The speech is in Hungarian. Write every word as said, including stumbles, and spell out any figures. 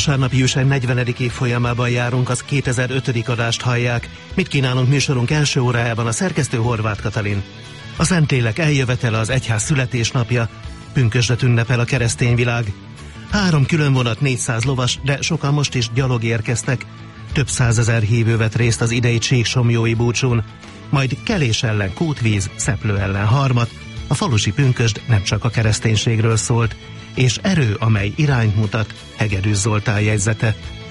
Vasárnapi ősen negyvenedik évfolyamában járunk, az kétezer-ötödik adást hallják. Mit kínálunk műsorunk első órájában? A szerkesztő Horváth Katalin. A Szentlélek eljövetele, az egyház születésnapja, pünkösdet ünnepel a keresztény világ. Három külön vonat, négyszáz lovas, de sokan most is gyalog érkeztek. Több százezer hívő vett részt az idei csíksomjói búcsún. Majd Kelés ellen Kútvíz, Szeplő ellen Harmat. A falusi pünkösd nem csak a kereszténységről szólt, és erő, amely irányt mutat, Hegedűs Zoltán jegyzete.